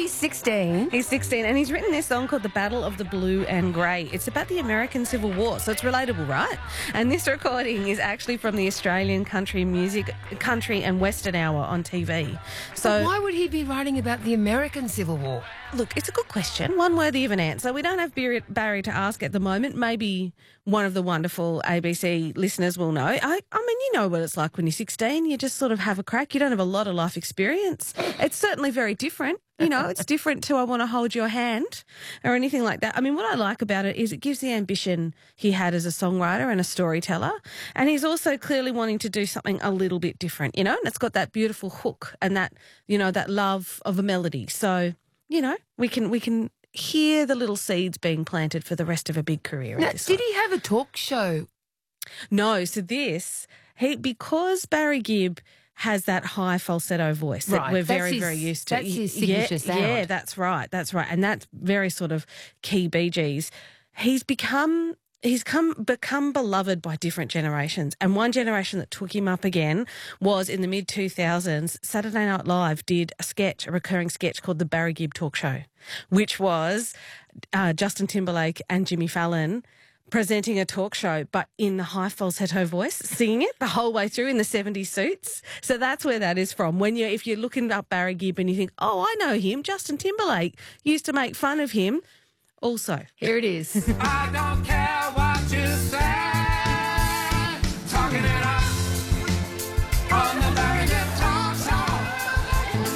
he's 16. He's 16 and he's written this song called The Battle of the Blue and Grey. It's about the American Civil War, so it's relatable, right? And this recording is actually from the Australian Country and Western Hour on TV. So why would he be writing about the American Civil War? Look, it's a good question, one worthy of an answer. We don't have Barry to ask at the moment. Maybe one of the wonderful ABC listeners will know. I mean, you know what it's like when you're 16. You just sort of have a crack. You don't have a lot of life experience. It's certainly very different. You know, it's different to I Want to Hold Your Hand or anything like that. I mean, what I like about it is it gives the ambition he had as a songwriter and a storyteller. And he's also clearly wanting to do something a little bit different, you know, and it's got that beautiful hook and that, you know, that love of a melody. So, you know, we can hear the little seeds being planted for the rest of a big career. Now, did he have a talk show? No. So because Barry Gibb has that high falsetto voice that we're very used to. That's his signature sound. Yeah, that's right. And that's very sort of key Bee Gees. He's become beloved by different generations. And one generation that took him up again was in the mid-2000s. Saturday Night Live did a recurring sketch called The Barry Gibb Talk Show, which was Justin Timberlake and Jimmy Fallon presenting a talk show, but in the high falsetto voice, singing it the whole way through in the 70s suits. So that's where that is from. If you're looking up Barry Gibb and you think, oh, I know him, Justin Timberlake used to make fun of him. Also, here it is. I don't care what